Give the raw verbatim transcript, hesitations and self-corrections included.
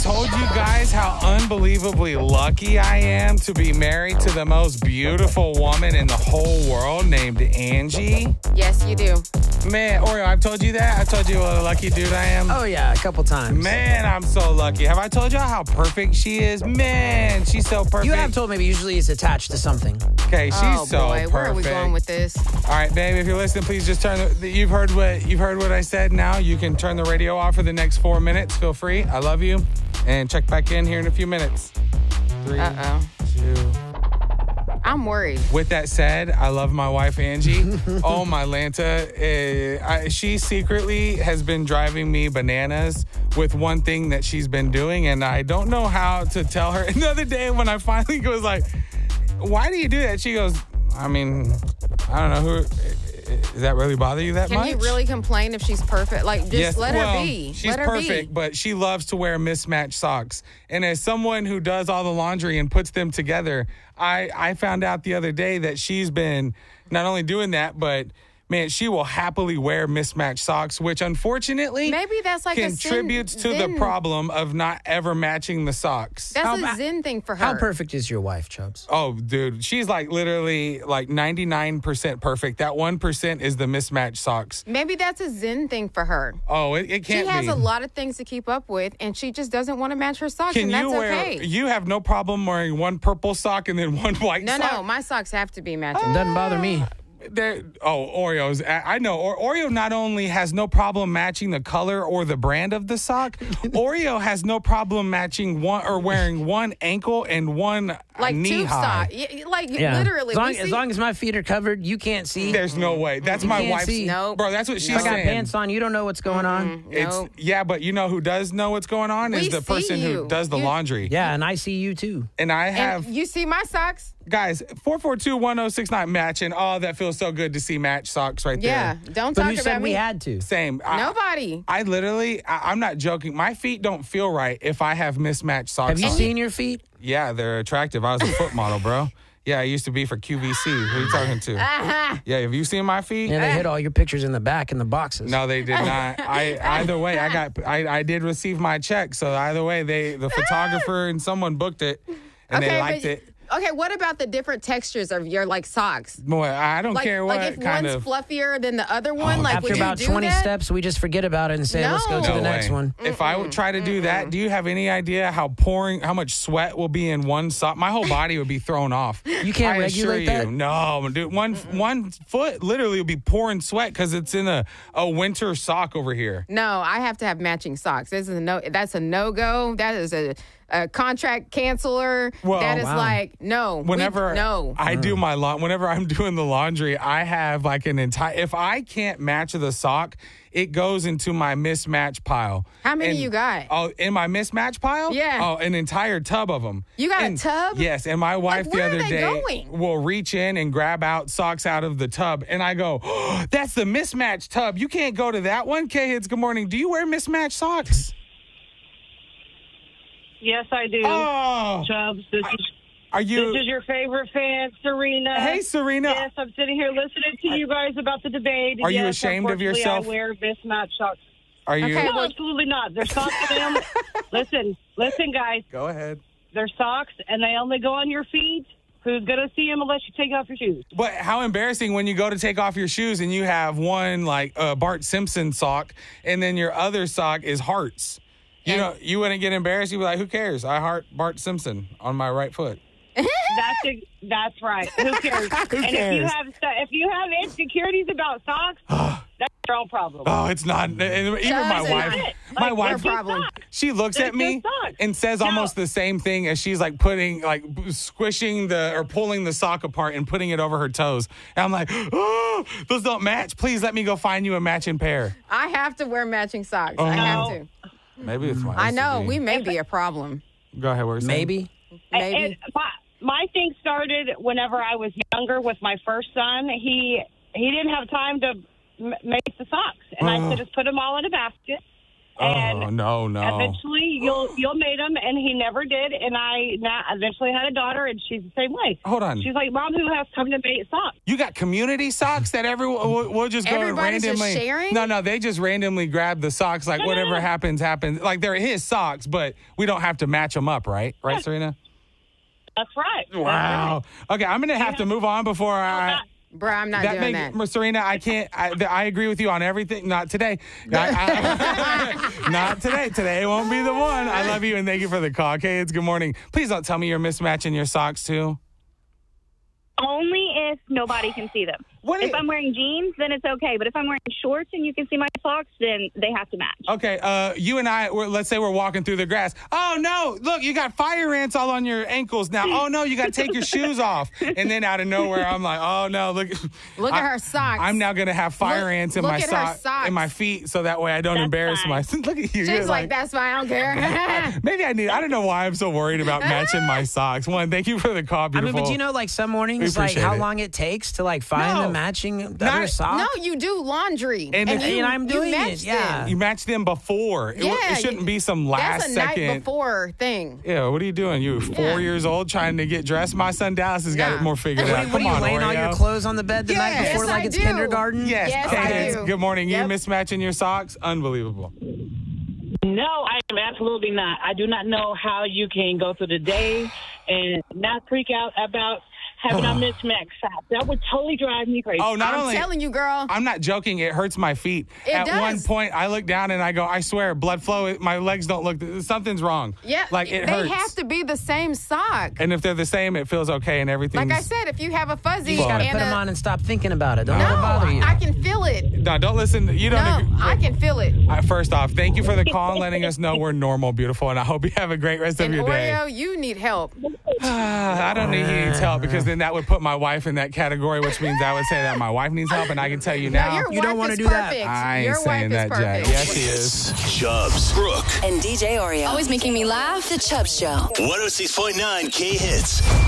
told you guys how unbelievably lucky I am to be married to the most beautiful woman in the whole world named Angie? Yes, you do. Man, Oreo, I've told you that? I told you what a lucky dude I am? Oh, yeah, a couple times. Man, I'm so lucky. Have I told y'all how perfect she is? Man, she's so perfect. You have told me, but usually it's attached to something. Okay, she's oh, so boy. perfect. Where are we going with this? All right, babe, if you're listening, please just turn the, you've heard what you've heard what I said now. You can turn the radio off for the next four minutes. Feel free. I love you. And check back in here in a few minutes. Three, Uh-oh. two. I'm worried. With that said, I love my wife, Angie. Oh, my Lanta. Uh, I, she secretly has been driving me bananas with one thing that she's been doing, and I don't know how to tell her. Another day when I finally was like, why do you do that? She goes, I mean, I don't know who. Does that really bother you that Can much? you really complain if she's perfect? Like, just Yes, let well, her be. She's let her perfect, be. but she loves to wear mismatched socks. And as someone who does all the laundry and puts them together, I, I found out the other day that she's been not only doing that, but man, she will happily wear mismatched socks, which unfortunately Maybe that's like a contributes zen, to zen. the problem of not ever matching the socks. That's How a ba- zen thing for her. How perfect is your wife, Chubbs? Oh, dude, she's like literally like ninety-nine percent perfect. That one percent is the mismatched socks. Maybe that's a zen thing for her. Oh, it, it She can't has be. a lot of things to keep up with, and she just doesn't want to match her socks, Can and that's you wear? okay. You have no problem wearing one purple sock and then one white No, sock. no, my socks have to be matching. Doesn't bother me. There- oh, Oreos. I I know. Or, Oreo not only has no problem matching the color or the brand of the sock, Oreo has no problem matching one or wearing one ankle and one like knee tube high. sock. Yeah, like Yeah. literally. As long, we as see- long as my feet are covered, you can't see. There's no way. That's You my can't wife's. see. Nope. Bro, that's what she's If I got saying. pants on, you don't know what's going on. It's Nope. yeah, but you know who does know what's going on We is the see person who you. does the You- laundry. Yeah, and I see you too. And I have And you see my socks? guys four four two one zero six nine matching. Oh, that feels so good to see match socks right Yeah. there. Don't But talk who about said me. we had to? Same. I- Nobody. I literally, I, I'm not joking. My feet don't feel right if I have mismatched socks. Have you on. seen your feet? Yeah, they're attractive. I was a foot model, bro. Yeah, I used to be for Q V C. Who are you talking to? Yeah, have you seen my feet? Yeah, they hid all your pictures in the back in the boxes. No, they did not. I either way, I got, I, I did receive my check. So either way, they, the photographer and someone booked it, and they liked but, it. Okay, what about the different textures of your like socks? Boy, I don't Like, care what like if kind one's of. fluffier than the other one, like After would about you do twenty that? steps, we just forget about it and say, let's go to No. the No next way. one. If I would try to do that, do you have any idea how pouring, how much sweat will be in one sock? My whole body would be thrown off. You can't I assure regulate that? you. No, dude. One one foot literally would be pouring sweat because it's in a, a winter sock over here. No, I have to have matching socks. This is a no. That's a no go. That is a, a contract canceler. Well, that is wow. like no. we- Whenever no. I do my lawn, whenever I'm doing the laundry, I have like an entire. If I can't match the sock, it goes into my mismatch pile. How many And- you got? Oh, in my mismatch pile? Yeah. Oh, an entire tub of them. You got a And- tub? Yes, and my wife the where are other they day going? will reach in and grab out socks out of the tub, and I go, oh, "That's the mismatch tub. You can't go to that one." K-Hits, good morning. Do you wear mismatched socks? Yes, I do. Oh, Chubbs, this is are you? this is your favorite fan, Serena. Hey, Serena. Yes, I'm sitting here listening to you guys about the debate. Are you Yes, ashamed of unfortunately, yourself? I wear mismatched socks. Are you? Okay. No, well- absolutely not. They're socks for them. Listen, listen, guys. Go ahead. They're socks, and they only go on your feet. Who's going to see them unless you take off your shoes? But how embarrassing when you go to take off your shoes and you have one like a Bart Simpson sock and then your other sock is hearts. You And- know, you wouldn't get embarrassed. You'd be like, who cares? I heart Bart Simpson on my right foot. That's ex- that's right. Who cares? Who and if you cares? have if you have insecurities about socks, that's your own problem. Oh, it's not. And even my Doesn't wife, it? my Like, wife, they're just problem. socks. she looks They're at me just socks. and says No. almost the same thing as she's like putting, like squishing the or pulling the sock apart and putting it over her toes. And I'm like, oh, those don't match. Please let me go find you a matching pair. I have to wear matching socks. I have No. to. Maybe it's my. I know O C D. we may be a problem. Go ahead. What were you saying? Maybe. Maybe. And my, my thing started whenever I was younger with my first son. He he didn't have time to m- make the socks, and I Oh. said just put them all in a basket. Oh And no, no. eventually, you'll you'll mate him, and he never did. And I now eventually had a daughter, and she's the same way. Hold on. She's like, Mom, who has come to mate socks? You got community socks that everyone we'll, we'll just go Everybody's just randomly. sharing? No, no, they just randomly grab the socks. Like No, no, whatever no. happens, happens. Like they're his socks, but we don't have to match them up, right? Right, Yeah. Serena? That's right. That's Wow. right. Okay, I'm gonna have to move on before I. Bro, I'm not That doing make, that. Serena, I can't. I, th- I agree with you on everything. Not today. I- I- not today. Today won't be the one. I love you and thank you for the call, kids. Good morning. Please don't tell me you're mismatching your socks too. Only if nobody can see them. What If i- I'm wearing jeans, then it's okay. But if I'm wearing shorts and you can see my socks, then they have to match. Okay, uh, you and I, we're, let's say we're walking through the grass. Oh, no, look, you got fire ants all on your ankles now. Oh, no, you got to take your shoes off. And then out of nowhere, I'm like, oh, no, look. Look I- at her socks. I'm now going to have fire Look- ants in look my at her sock, socks. in my feet so that way I don't That's embarrass fine. myself. Look at you. She's You're like, that's fine. I don't care. Maybe I need, I don't know why I'm so worried about matching my socks. One, thank you for the call, I mean, beautiful. but you know, like some We mornings, like appreciate how it. long it takes to like find No. the matching the Not- other sock. No, you do laundry. And if- you, and I'm doing you it, match yeah. them. You match them before. It, w- Yeah, it shouldn't you- be some last That's a second. night before thing. Yeah, what are you doing? You four Yeah. years old trying to get dressed? My son Dallas has got Nah. it more figured What, out. what Come are you on, laying all Oreo. your clothes on the bed the night Yes. before, Yes, like I it's do. kindergarten? Yes, Yes, okay, I kids. do. Good morning. Yep. You mismatching your socks? Unbelievable. No, I am absolutely not. I do not know how you can go through the day and not freak out about having a mismatched sock. That would totally drive me crazy. Oh, not I'm only telling you, girl. I'm not joking. It hurts my feet. It At does. one point, I look down and I go, I swear, blood flow. My legs don't look. Something's wrong. Yeah, like it they hurts. have to be the same sock. And if they're the same, it feels okay and everything. Like I said, if you have a fuzzy You just gotta and put a, them on and stop thinking about it. Don't no, let it bother you. I can feel it. No, don't listen. You don't. No, agree. I can feel it. Uh, first off, thank you for the call and letting us know we're normal, beautiful, and I hope you have a great rest And of your day. Oreo, you need help. I don't need he needs help because then that would put my wife in that category, which means I would say that my wife needs help, and I can tell you No, now. your You wife don't wanna is do that. perfect. I ain't your saying wife that, is Jack. perfect. Yes, he is. Chubbs, Brooke, And D J Oreo. Always making me laugh. The Chubb Show. one oh six point nine K Hits.